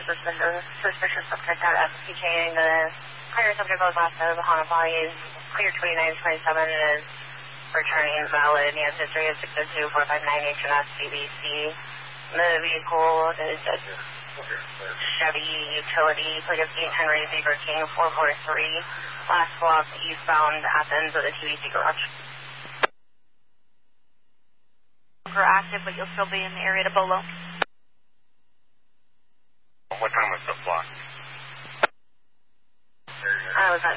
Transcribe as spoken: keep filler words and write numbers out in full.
suspicious, suspicious subject at S P K. The prior subject was last out of the Honda body is clear twenty-nine twenty-seven and is returning valid. He has history of six oh two four five nine H and S C B C. The vehicle is a Chevy utility, plate of Saint Henry Beaver King four four three. Last swap eastbound at the ends of the T V C garage. We're active, but you'll still be in the area to Bolo. What time was the block? I was at